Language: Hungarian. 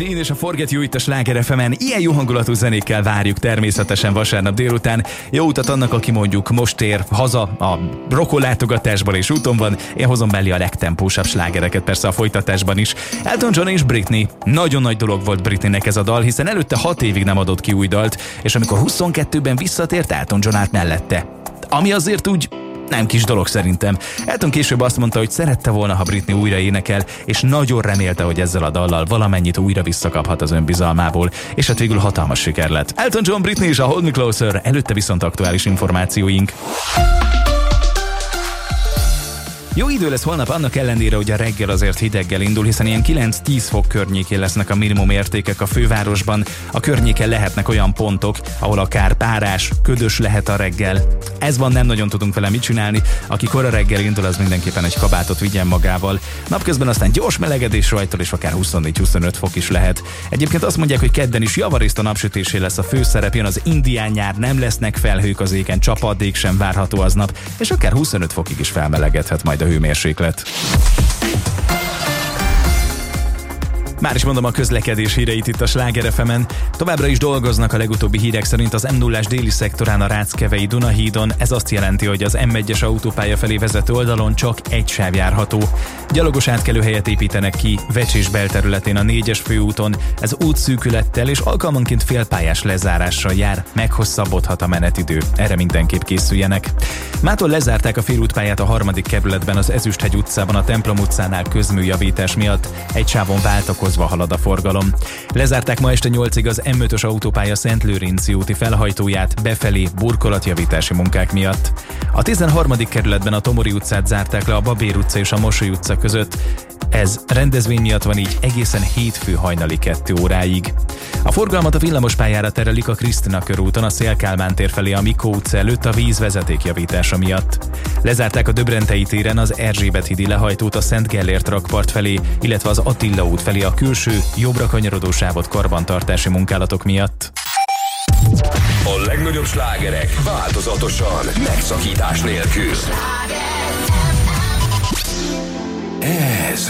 Green és a Forget You itt a Sláger FM-en. Ilyen jó hangulatú zenékkel várjuk természetesen vasárnap délután. Jó utat annak, aki mondjuk most ér haza a rokonlátogatásból és úton van. Én hozom mellé a legtempósabb slágereket persze a folytatásban is. Elton John és Britney. Nagyon nagy dolog volt Britneynek ez a dal, hiszen előtte 6 évig nem adott ki új dalt, és amikor 22-ben visszatért, Elton John állt mellette. Ami azért úgy nem kis dolog szerintem. Elton később azt mondta, hogy szerette volna, ha Britney újra énekel, és nagyon remélte, hogy ezzel a dallal valamennyit újra visszakaphat az önbizalmából, és hát végül hatalmas siker lett. Elton John, Britney és a Hold Me Closer, előtte viszont aktuális információink. Jó idő lesz holnap annak ellenére, hogy a reggel azért hideggel indul, hiszen ilyen 9-10 fok környékén lesznek a minimum értékek a fővárosban. A környéken lehetnek olyan pontok, ahol akár párás, ködös lehet a reggel. Ez van, nem nagyon tudunk vele mit csinálni. Aki kora reggel indul, az mindenképpen egy kabátot vigyen magával. Napközben aztán gyors melegedés rajtól, és akár 24-25 fok is lehet. Egyébként azt mondják, hogy kedden is javarészt a napsütésé lesz a főszerep, jön az indián nyár, nem lesznek felhők az égen, csapadék sem várható aznap, és akár 25 fokig is felmelegedhet majd a hőmérséklet. Már is mondom a közlekedés híreit itt a Sláger FM-en. Továbbra is dolgoznak a legutóbbi hírek szerint az M0-ás déli szektorán a Ráckevei Dunahídon. Ez azt jelenti, hogy az M1-es autópálya felé vezető oldalon csak egy sáv járható. Gyalogos átkelőhelyet építenek ki Vecsés belterületén a 4-es főúton. Ez útszűkülettel és alkalmanként félpályás lezárással jár, meghosszabbodhat a menetidő. Erre mindenképp készüljenek. Mától lezárták a félútpályát a 3. kerületben az Ezüsthegy utcában a Templom utcánál közműjavítás miatt. Egy sávon váltakozva halad a forgalom. Lezárták ma este 8-ig az M5-ös autópálya Szentlőrinci úti felhajtóját befelé burkolatjavítási munkák miatt. A 13. kerületben a Tomori utcát zárták le a Babér utca és a Mosoly utca között. Ez rendezvény miatt van így egészen hétfő hajnali 2 óráig. A forgalmat a villamospályára terelik a Krisztina körúton, a Széll-Kálmán tér felé a Mikó utca előtt a vízvezeték javítása miatt. Lezárták a Döbrentei téren az Erzsébet-hídi lehajtót a Szent Gellért rakpart felé, illetve az Attila út felé a külső, jobbra kanyarodó sávot karbantartási munkálatok miatt. A legnagyobb slágerek változatosan, megszakítás nélkül. Ez